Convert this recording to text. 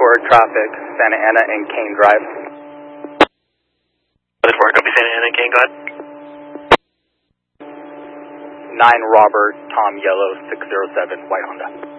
traffic, Santa Ana and Kane Drive. 4, copy Santa Ana and Kane, go ahead. 9 Robert, Tom Yellow, 607, White Honda.